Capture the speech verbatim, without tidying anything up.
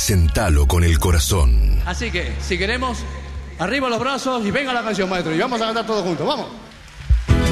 Presentalo con el corazón. Así que, si queremos, arriba los brazos y venga la canción, maestro. Y vamos a cantar todos juntos. ¡Vamos!